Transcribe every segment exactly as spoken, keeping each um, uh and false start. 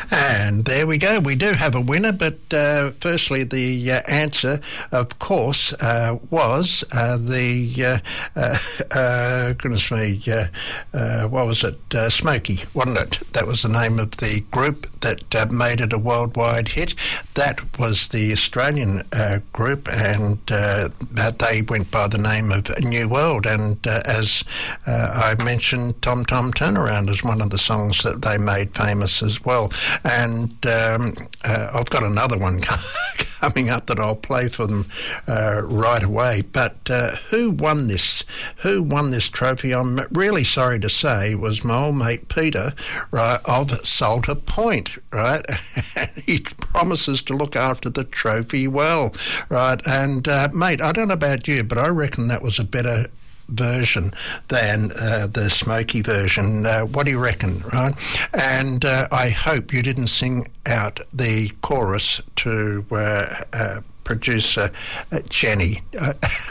And there we go. We do have a winner, but uh, firstly, the uh, answer, of course, uh, was uh, the, uh, uh, uh, goodness me, uh, uh, what was it? Uh, Smokey, wasn't it? That was the name of the group that uh, made it a worldwide hit. That was the Australian uh, group, and uh, they went by the name of New World. And uh, as uh, I mentioned, Tom Tom Turnaround is one of the songs that they made famous as well. And um, uh, I've got another one coming up that I'll play for them uh, right away. But uh, who won this? Who won this trophy? I'm really sorry to say it was my old mate Peter, right, of Salter Point, right? He promises to look after the trophy well, right? And uh, mate, I don't know about you, but I reckon that was a better version than uh, the Smokey version. Uh, what do you reckon, right? And uh, I hope you didn't sing out the chorus to uh, uh, producer uh, Jenny. Uh,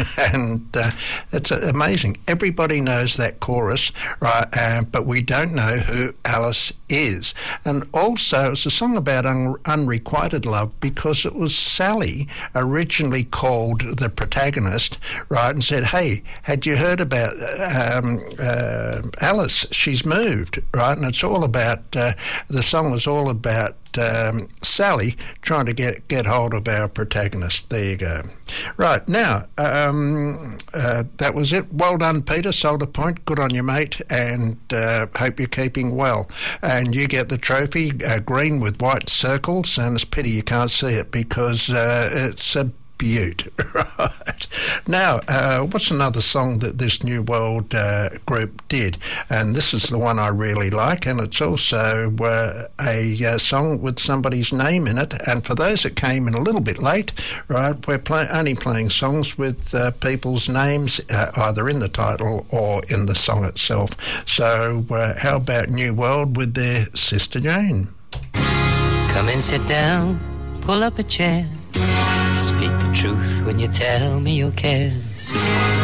and uh, it's uh, amazing. Everybody knows that chorus, right? Uh, but we don't know who Alice is. And also, it's a song about un- unrequited love, because it was Sally originally called the protagonist, right, and said, hey, had you heard about um, uh, Alice? She's moved, right? And it's all about, uh, the song was all about Um, Sally trying to get get hold of our protagonist. There you go. Right, now, um, uh, that was it. Well done, Peter. Salter Point. Good on you, mate, and uh, hope you're keeping well. And you get the trophy, uh, green with white circles, and it's a pity you can't see it because uh, it's a beaut. Right. Now, uh, what's another song that this New World uh, group did? And this is the one I really like, and it's also uh, a uh, song with somebody's name in it. And for those that came in a little bit late, right, we're play- only playing songs with uh, people's names uh, either in the title or in the song itself. So uh, how about New World with their Sister Jane? Come and sit down, pull up a chair. Speak the truth when you tell me your cares.